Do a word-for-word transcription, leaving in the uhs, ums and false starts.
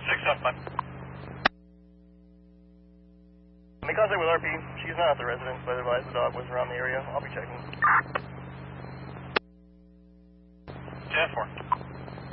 six seven five. I'm in contact with R P. She's not at the residence, but advised the dog was around the area. I'll be checking. ten four.